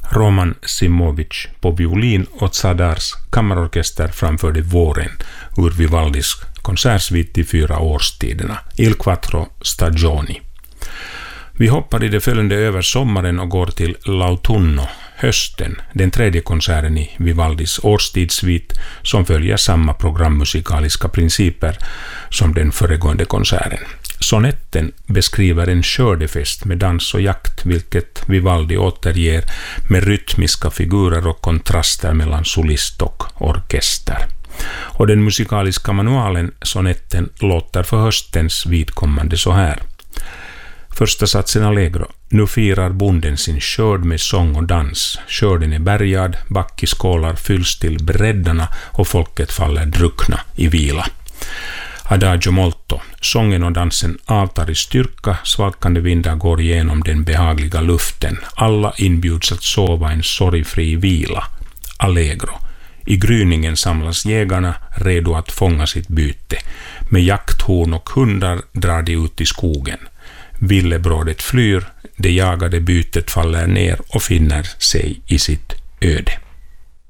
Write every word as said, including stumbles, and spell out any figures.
Roman Simovic på violin och Zadars kammarorkester framförde Våren ur Vivaldis konsertsvit i fyra årstiderna, Il Quattro Stagioni. Vi hoppar i det följande över sommaren och går till L'Autunno, hösten, den tredje konserten i Vivaldis årstidssvit som följer samma programmusikaliska principer som den föregående konserten. Sonetten beskriver en skördefest med dans och jakt, vilket Vivaldi återger med rytmiska figurer och kontraster mellan solist och orkester. Och den musikaliska manualen, sonetten, låter för höstens vidkommande så här. Första satsen allegro. Nu firar bonden sin skörd med sång och dans. Skörden är bärgad, backskålar fylls till breddarna och folket faller druckna i vila. Adagio molto. Sången och dansen avtar i styrka, svalkande vindar går igenom den behagliga luften. Alla inbjuds att sova en sorgfri vila. Allegro. I gryningen samlas jägarna redo att fånga sitt byte. Med jakthorn och hundar drar de ut i skogen. Villebrådet flyr, det jagade bytet faller ner och finner sig i sitt öde.